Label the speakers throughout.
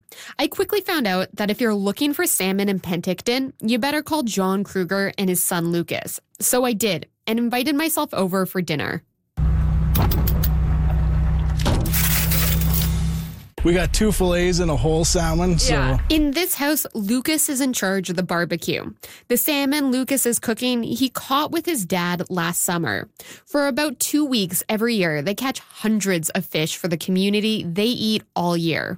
Speaker 1: I quickly found out that if you're looking for salmon in Penticton, you better call John Kruger and his son Lucas. So I did, and invited myself over for dinner.
Speaker 2: We got 2 fillets and a whole salmon. So.
Speaker 1: In this house, Lucas is in charge of the barbecue. The salmon Lucas is cooking, he caught with his dad last summer. For about 2 weeks every year, they catch hundreds of fish for the community they eat all year.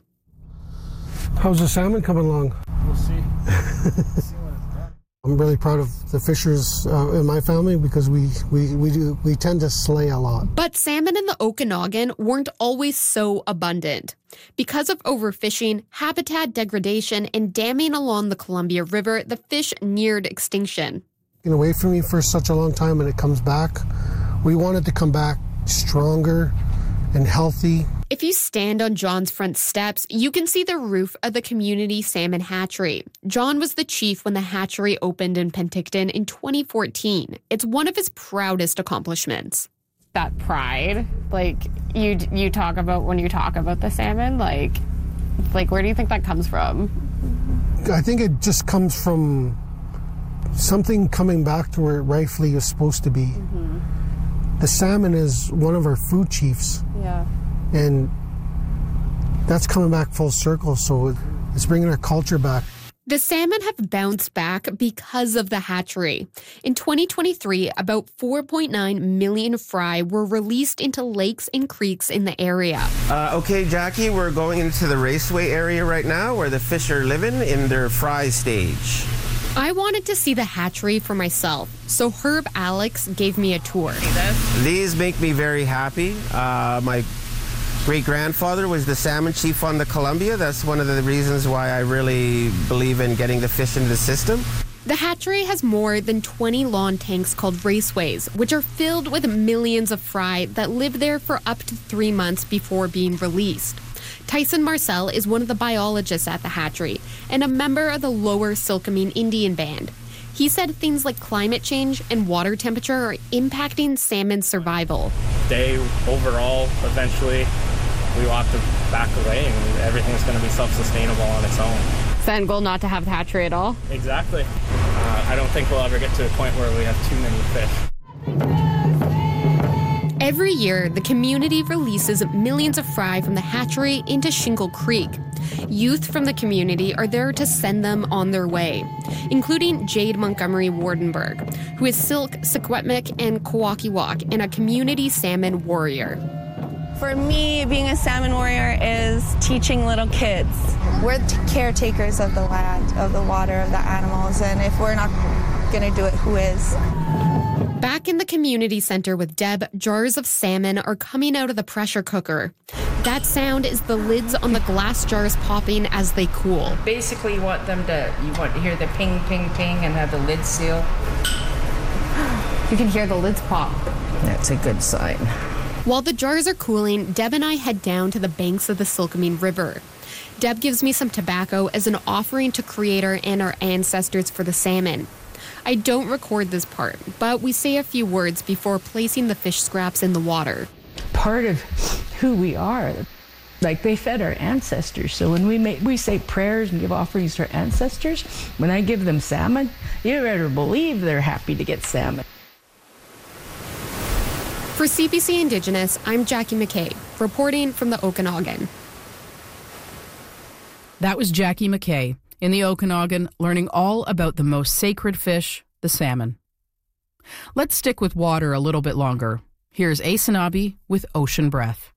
Speaker 3: How's the salmon coming along?
Speaker 2: We'll see.
Speaker 3: I'm really proud of the fishers in my family because we tend to slay a lot.
Speaker 1: But salmon in the Okanagan weren't always so abundant. Because of overfishing, habitat degradation, and damming along the Columbia River, the fish neared extinction.
Speaker 3: Been away from me for such a long time and it comes back. We wanted to come back stronger and healthy.
Speaker 1: If you stand on John's front steps, you can see the roof of the community salmon hatchery. John was the chief when the hatchery opened in Penticton in 2014. It's one of his proudest accomplishments. That pride, like you talk about when you talk about the salmon, like where do you think that comes from?
Speaker 3: I think it just comes from something coming back to where it rightfully is supposed to be. Mm-hmm. The salmon is one of our food chiefs. Yeah. And that's coming back full circle, so it's bringing our culture back.
Speaker 1: The salmon have bounced back because of the hatchery. In 2023, about 4.9 million fry were released into lakes and creeks in the area.
Speaker 4: Okay, Jackie, we're going into the raceway area right now where the fish are living in their fry stage.
Speaker 1: I wanted to see the hatchery for myself, so Herb Alex gave me a tour.
Speaker 4: These make me very happy. My great-grandfather was the salmon chief on the Columbia. That's one of the reasons why I really believe in getting the fish into the system.
Speaker 1: The hatchery has more than 20 lawn tanks called raceways, which are filled with millions of fry that live there for up to 3 months before being released. Tyson Marcel is one of the biologists at the hatchery and a member of the Lower Silkameen Indian Band. He said things like climate change and water temperature are impacting salmon's survival.
Speaker 5: Overall, eventually, we will have to back away and everything's going to be self-sustainable on its own.
Speaker 1: Is that goal not to have the hatchery at all?
Speaker 5: Exactly. I don't think we'll ever get to a point where we have too many fish.
Speaker 1: Every year, the community releases millions of fry from the hatchery into Shingle Creek. Youth from the community are there to send them on their way, including Jade Montgomery Wardenberg, who is Silk, Secwepemc, and Kwakiwak, and a community salmon warrior.
Speaker 6: For me, being a salmon warrior is teaching little kids. We're caretakers of the land, of the water, of the animals, and if we're not going to do it, who is?
Speaker 1: Back in the community center with Deb, jars of salmon are coming out of the pressure cooker. That sound is the lids on the glass jars popping as they cool.
Speaker 7: Basically, you want to hear the ping, ping, ping and have the lids seal.
Speaker 1: You can hear the lids pop.
Speaker 7: That's a good sign.
Speaker 1: While the jars are cooling, Deb and I head down to the banks of the Silkameen River. Deb gives me some tobacco as an offering to Creator and our ancestors for the salmon. I don't record this part, but we say a few words before placing the fish scraps in the water.
Speaker 8: Part of who we are, like they fed our ancestors. So when we say prayers and give offerings to our ancestors, when I give them salmon, you better believe they're happy to get salmon.
Speaker 1: For CBC Indigenous, I'm Jackie McKay, reporting from the Okanagan.
Speaker 9: That was Jackie McKay in the Okanagan, learning all about the most sacred fish, the salmon. Let's stick with water a little bit longer. Here's Ace Nabi with Ocean Breath.